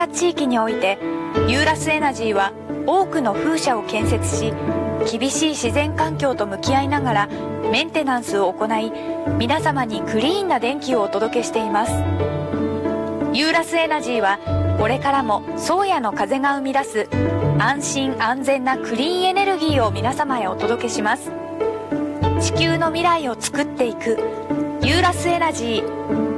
地域においてユーラスエナジーは多くの風車を建設し、厳しい自然環境と向き合いながらメンテナンスを行い、皆様にクリーンな電気をお届けしています。ユーラスエナジーはこれからも宗谷の風が生み出す安心安全なクリーンエネルギーを皆様へお届けします。地球の未来を作っていくユーラスエナジー。